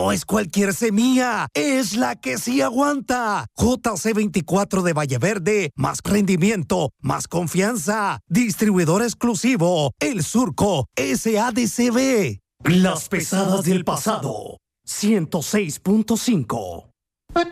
No es cualquier semilla, es la que sí aguanta. JC24 de Valle Verde, más rendimiento, más confianza. Distribuidor exclusivo, El Surco, SADCB. Las pesadas del pasado, 106.5.